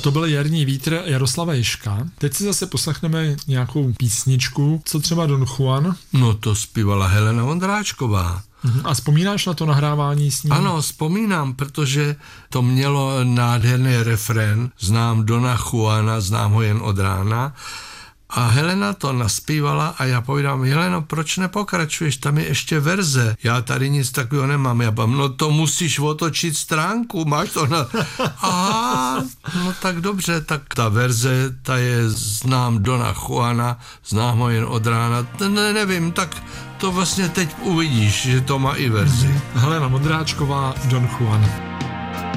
To byl Jarní vítr Jaroslava Ježka. Teď si zase poslechneme nějakou písničku. Co třeba Don Juan? No to zpívala Helena Vondráčková. A vzpomínáš na to nahrávání s ní? Ano, vzpomínám, protože to mělo nádherný refrén. Znám Dona Juana, znám ho jen od rána. A Helena to naspívala a já povídám, Heleno, proč nepokračuješ, tam je ještě verze, já tady nic takového nemám, já povím, no to musíš otočit stránku, máš to na... Aha, no tak dobře, tak ta verze, ta je znám Dona Juana, znám ho jen od rána, nevím, tak to vlastně teď uvidíš, že to má i verzi. Helena Vondráčková, Don Juan.